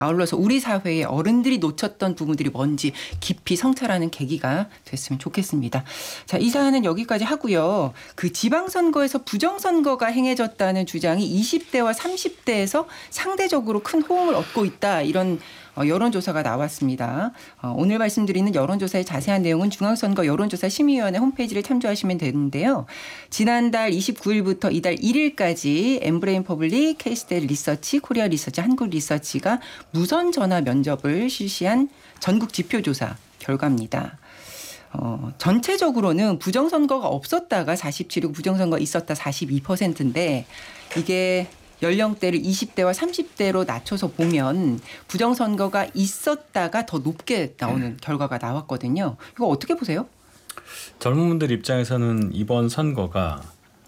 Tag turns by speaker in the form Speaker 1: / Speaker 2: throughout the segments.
Speaker 1: 아울러서 우리 사회의 어른들이 놓쳤던 부분들이 뭔지 깊이 성찰하는 계기가 됐으면 좋겠습니다. 자, 이 사안은 여기까지 하고요. 그 지방선거에서 부정선거가 행해졌다는 주장이 20대와 30대에서 상대적으로 큰 호응을 얻고 있다. 이런 여론조사가 나왔습니다. 오늘 말씀드리는 여론조사의 자세한 내용은 중앙선거 여론조사심의위원회 홈페이지를 참조하시면 되는데요. 지난달 29일부터 이달 1일까지 엠브레인 퍼블릭, 케이스테일 리서치, 코리아 리서치, 한국 리서치가 무선 전화 면접을 실시한 전국 지표조사 결과입니다. 전체적으로는 부정선거가 없었다가 47이고 부정선거 있었다 42%인데 이게 연령대를 20대와 30대로 낮춰서 보면 부정선거가 있었다가 더 높게 나오는 결과가 나왔거든요. 이거 어떻게 보세요?
Speaker 2: 젊은 분들 입장에서는 이번 선거가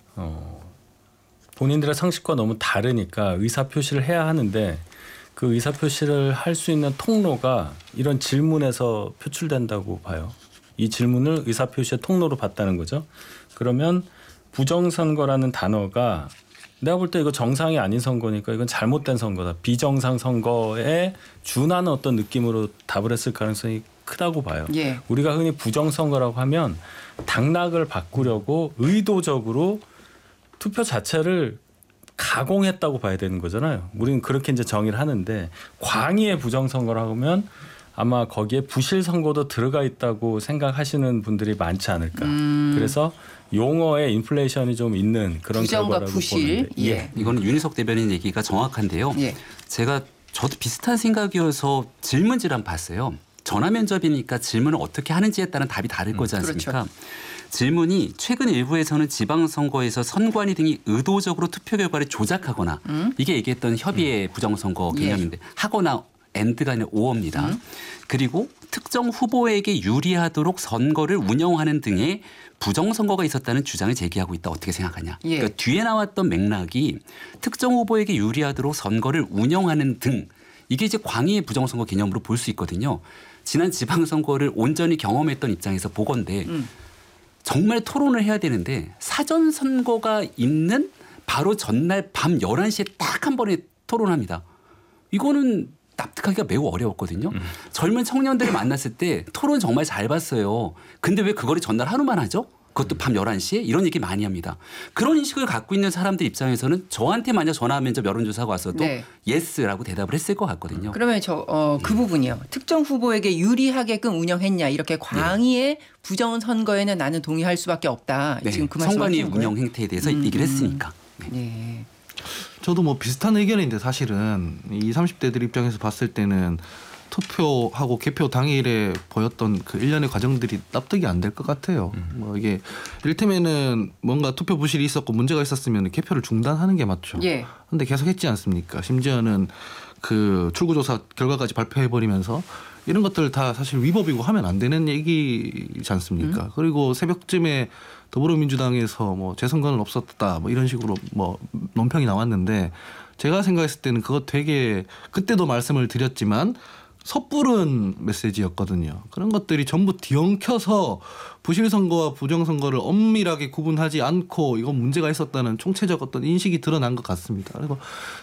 Speaker 2: 본인들의 상식과 너무 다르니까 의사표시를 해야 하는데 그 의사표시를 할 수 있는 통로가 이런 질문에서 표출된다고 봐요. 이 질문을 의사표시의 통로로 봤다는 거죠. 그러면 부정선거라는 단어가 내가 볼 때 이거 정상이 아닌 선거니까 이건 잘못된 선거다. 비정상 선거에 준하는 어떤 느낌으로 답을 했을 가능성이 크다고 봐요. 예. 우리가 흔히 부정선거라고 하면 당락을 바꾸려고 의도적으로 투표 자체를 가공했다고 봐야 되는 거잖아요. 우리는 그렇게 이제 정의를 하는데 광의의 부정선거라고 하면 아마 거기에 부실 선거도 들어가 있다고 생각하시는 분들이 많지 않을까. 그래서 용어에 인플레이션이 좀 있는 그런 결과라고
Speaker 1: 부실.
Speaker 2: 보는데.
Speaker 3: 예. 이거는 윤희석 대변인 얘기가 정확한데요. 예. 저도 비슷한 생각이어서 질문지를 한번 봤어요. 전화 면접이니까 질문을 어떻게 하는지에 따른 답이 다를 거지 않습니까? 그렇죠. 질문이 최근 일부에서는 지방선거에서 선관위 등이 의도적으로 투표 결과를 조작하거나 이게 얘기했던 협의의 부정선거 개념인데 하거나 엔드가 아니라 오어입니다. 그리고 특정 후보에게 유리하도록 선거를 운영하는 등의 부정선거가 있었다는 주장을 제기하고 있다. 어떻게 생각하냐. 예. 그러니까 뒤에 나왔던 맥락이 특정 후보에게 유리하도록 선거를 운영하는 등 이게 이제 광의의 부정선거 개념으로 볼 수 있거든요. 지난 지방선거를 온전히 경험했던 입장에서 보건대 정말 토론을 해야 되는데 사전선거가 있는 바로 전날 밤 11시에 딱 한 번에 토론합니다. 이거는 납득하기가 매우 어려웠거든요. 젊은 청년들을 만났을 때 토론 정말 잘 봤어요. 근데 왜 그거를 전날 하루만 하죠? 그것도 밤 11시에? 이런 얘기 많이 합니다. 그런 인식을 갖고 있는 사람들 입장에서는 저한테 만약 전화 면접 여론조사가 왔어도 예스라고 대답을 했을 것 같거든요.
Speaker 1: 그러면 그 부분이요. 특정 후보에게 유리하게끔 운영했냐. 이렇게 광의의 부정선거에는 나는 동의할 수밖에 없다. 지금 그 말씀
Speaker 3: 선관위 운영 행태에 대해서 얘기를 했으니까.
Speaker 1: 네.
Speaker 4: 저도 뭐 비슷한 의견인데 사실은 20, 30대들 입장에서 봤을 때는 투표하고 개표 당일에 보였던 그 일련의 과정들이 납득이 안 될 것 같아요. 뭐 이게 이를테면은 뭔가 투표 부실이 있었고 문제가 있었으면 개표를 중단하는 게 맞죠. 예. 근데 계속 했지 않습니까? 심지어는 그 출구조사 결과까지 발표해버리면서 이런 것들 다 사실 위법이고 하면 안 되는 얘기지 않습니까? 그리고 새벽쯤에 더불어민주당에서 뭐 재선거는 없었다 뭐 이런 식으로 뭐 논평이 나왔는데 제가 생각했을 때는 그거 되게 그때도 말씀을 드렸지만 섣부른 메시지였거든요. 그런 것들이 전부 뒤엉켜서 부실선거와 부정선거를 엄밀하게 구분하지 않고 이건 문제가 있었다는 총체적 어떤 인식이 드러난 것 같습니다. 그리고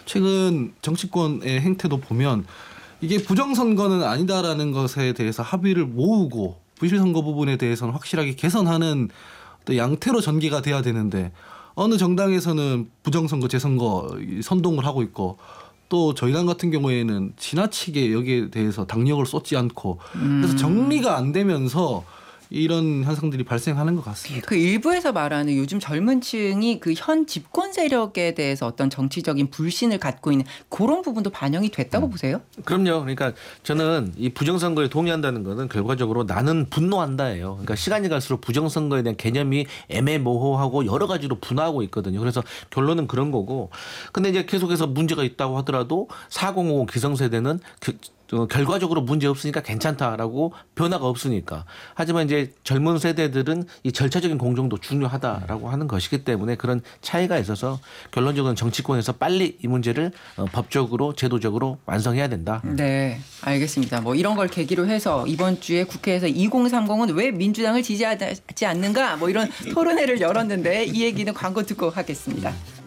Speaker 4: 최근 정치권의 행태도 보면 이게 부정선거는 아니다라는 것에 대해서 합의를 모으고 부실선거 부분에 대해서는 확실하게 개선하는 또 양태로 전개가 돼야 되는데 어느 정당에서는 부정선거, 재선거 선동을 하고 있고 또 저희 당 같은 경우에는 지나치게 여기에 대해서 당력을 쏟지 않고 그래서 정리가 안 되면서 이런 현상들이 발생하는 것 같습니다.
Speaker 1: 그 일부에서 말하는 요즘 젊은 층이 그 현 집권 세력에 대해서 어떤 정치적인 불신을 갖고 있는 그런 부분도 반영이 됐다고 보세요?
Speaker 5: 그럼요. 그러니까 저는 이 부정선거에 동의한다는 것은 결과적으로 나는 분노한다예요. 그러니까 시간이 갈수록 부정선거에 대한 개념이 애매모호하고 여러 가지로 분화하고 있거든요. 그래서 결론은 그런 거고. 근데 이제 계속해서 문제가 있다고 하더라도 4050 기성세대는 결과적으로 문제 없으니까 괜찮다라고 변화가 없으니까. 하지만 이제 젊은 세대들은 이 절차적인 공정도 중요하다라고 하는 것이기 때문에 그런 차이가 있어서 결론적으로는 정치권에서 빨리 이 문제를 법적으로 제도적으로 완성해야 된다.
Speaker 1: 네, 알겠습니다. 뭐 이런 걸 계기로 해서 이번 주에 국회에서 2030은 왜 민주당을 지지하지 않는가 뭐 이런 토론회를 열었는데 이 얘기는 광고 듣고 하겠습니다.